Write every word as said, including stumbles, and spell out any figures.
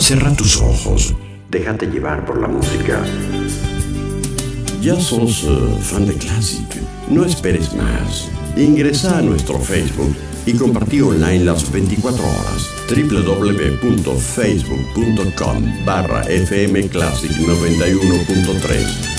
Cierra tus ojos, déjate llevar por la música. ¿Ya sos uh, fan de Classic? No esperes más. Ingresa a nuestro Facebook y compartí online las veinticuatro horas. doble u doble u doble u punto facebook punto com barra fm classic noventa y uno punto tres.